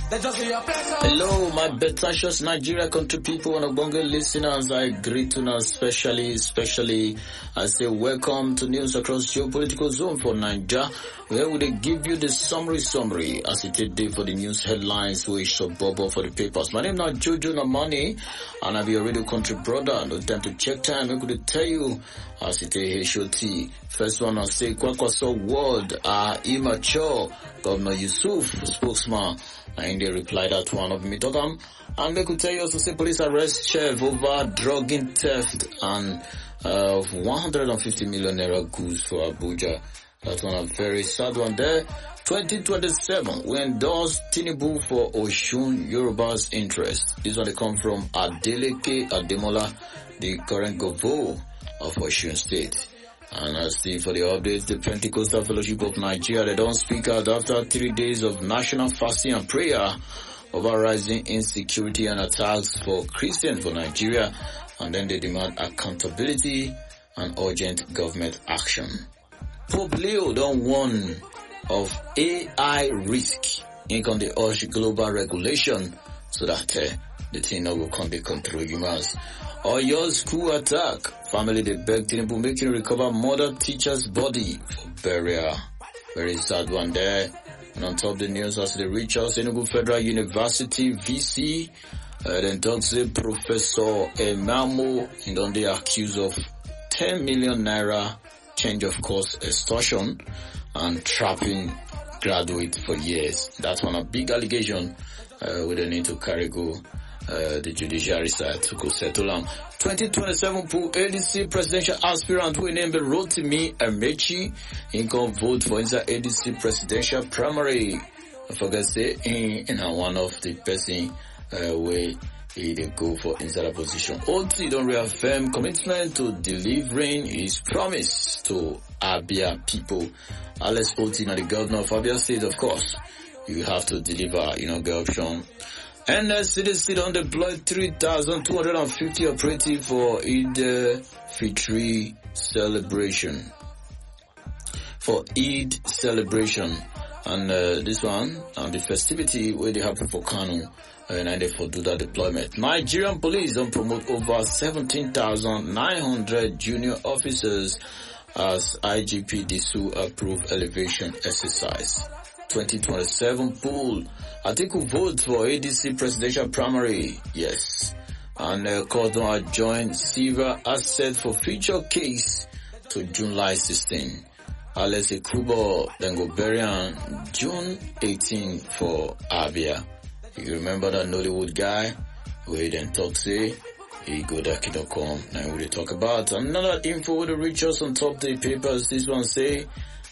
Hello, my betacious Nigeria country people and Ogbonge listeners. I greet you now especially. I say welcome to News Across Geopolitical Zone for Nigeria, where we give you the summary as it is day for the news headlines which suburb for the papers. My name is Jojo Namani, and I be your radio country brother. No time to check time. I could tell you as it is HOT. First one I say Kwakwaso word immature. Governor Yusuf, spokesman, and they replied that one of me talk and they could tell you also say police arrest chef over drugging theft and 150 million naira goods for Abuja. That's one a very sad one there. 2027, we endorse Tinubu for Osun Yoruba's interest. This one they come from Adeleke Ademola, the current governor of Osun State. And as for the updates, the Pentecostal Fellowship of Nigeria, they don't speak out after 3 days of national fasting and prayer over rising insecurity and attacks for Christians for Nigeria, and then they demand accountability and urgent government action. Pope Leo don't warn of AI risk in the urge global regulation so that the thing now will come to control humans. Or your school attack. Family they beg Tinubu making recover mother teacher's body for burial. Very sad one there. And on top of the news as they reach us, Enugu Federal University VC, then talks the Professor Emamo, and on they accused of 10 million naira change of course extortion and trapping graduates for years. That's one a big allegation. We don't need to carry go. The judiciary side to go settle on. 2027 pool ADC presidential aspirant who named Rotimi Amechi in can vote for inside ADC presidential primary. I forget say in one of the person where he go for inside a position. OT don't reaffirm commitment to delivering his promise to Abia people. Alex Oti, the governor of Abia State, of course. You have to deliver, the option. NSCDC don't deploy 3,250 operative for Eid Fitri celebration. For Eid celebration. And this one, the festivity where they happen for Kanu, and they for do that deployment. Nigerian police don't promote over 17,900 junior officers as IGP Disu approved elevation exercise. 2027 pool. Atiku vote for ADC presidential primary. Yes. And Cordon adjoined Siva asset for future case to July 16. Alex Ekubo then go bury on June 18 for Abia. You remember that Nollywood guy? We then talk say he go to Kidocom. Now we talk about another info with the reach us on top the papers. This one say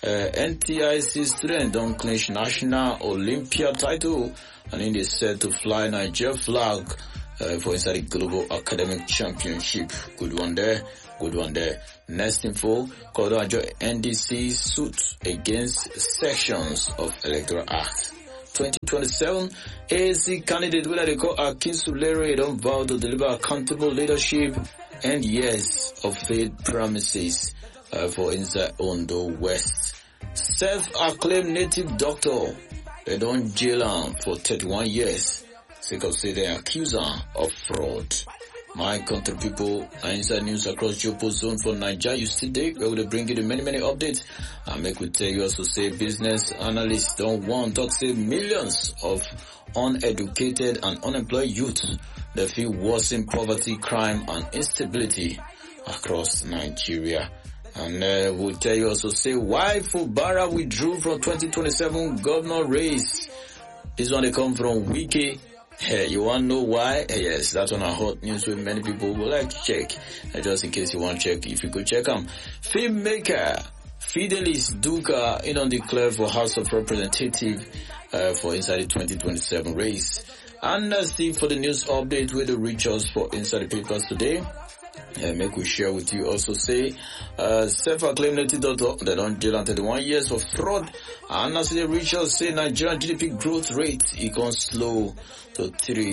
NTIC student don't clinch national Olympia title and in they said to fly Nigeria flag for inside the global academic championship. Good one there. Next info, Kodoajo NDC suit against sections of Electoral Act. 2027 AAC candidate will they call Akinsulere don't vow to deliver accountable leadership and years of faith promises for inside Ondo West. Self-acclaimed native doctor, they don't jail him for 31 years. Sake of say they accuse him of fraud. My country people, inside news across Geopo zone for Nigeria. You still there? Where will bring you the many updates? And make we tell you also say business analysts don't want to say millions of uneducated and unemployed youth that feel worsen poverty, crime and instability across Nigeria. And we'll tell you also say why Fubara withdrew from 2027 governor race. This one they come from Wiki. Hey, you want to know why? Yes, that's on a hot news where many people would like to check. Just in case you want to check, if you could check them. Filmmaker Fidelis Duka on declared for House of Representatives for inside the 2027 race. And that's it for the news update with the reach us for inside the papers today. Make we share with you also say self-acclaimed native doctor that don't jail 31 years for fraud. And as they reach us say Nigerian GDP growth rate it can slow to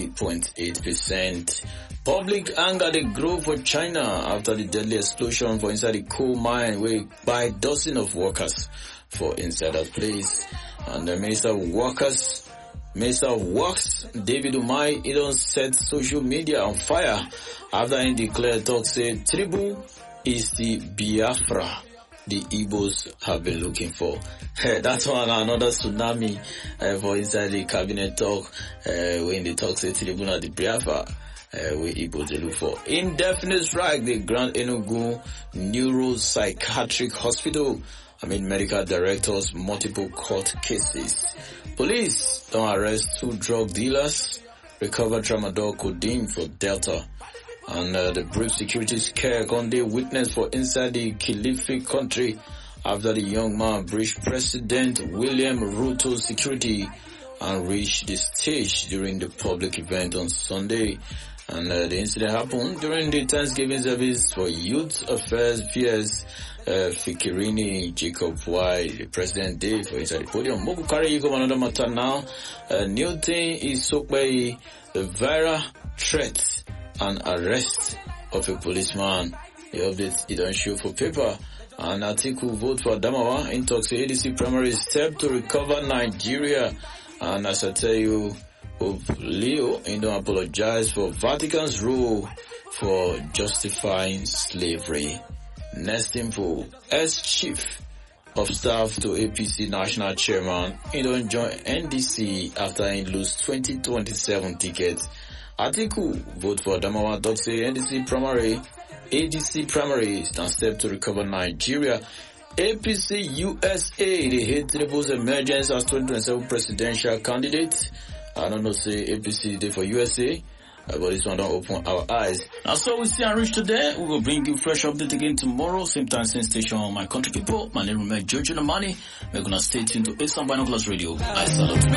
3.8%. Public anger they grow for China after the deadly explosion for inside the coal mine where by dozens of workers for inside that place. And the Minister of Workers Minister of Works, David Umahi, he don't set social media on fire after he declared talk say Tinubu is the Biafra the Igbos have been looking for. That's one another tsunami for inside the cabinet talk when they talk say Tinubu na the Biafra we Igbos they look for. Indefinite strike, the Grand Enugu Neuropsychiatric Hospital. Medical directors, multiple court cases. Police don't arrest 2 drug dealers, recover tramadol codeine for Delta. And the brief security scare Conde witness for inside the Khalific country after the young man breached President William Ruto's security and reached the stage during the public event on Sunday. And the incident happened during the Thanksgiving service for Youth Affairs PS Fikirini Jacob Y, the President Day for inside the podium. Moku carry you go another matter now. New thing is so by the viral threat and arrest of a policeman. The update it don't show for paper. And Atiku vote for Adamawa in talks ADC primary step to recover Nigeria. And as I tell you, Pope Leo don't apologize for Vatican's rule for justifying slavery. Next info, ex-chief of staff to APC national chairman, he don't join NDC after he lose 2027 tickets. Atiku vote for Adamawa talk say ADC primary stand step to recover Nigeria. APC USA, they hate Tinubu's emergence as 2027 presidential candidate. I don't know say APC day for USA. But this one don't open our eyes. Now so we see and reach today. We will bring you fresh update again tomorrow. Same time, same station on my country people. My name is George Namani. We're gonna stay tuned to Eastern Binoculars Radio. I salute.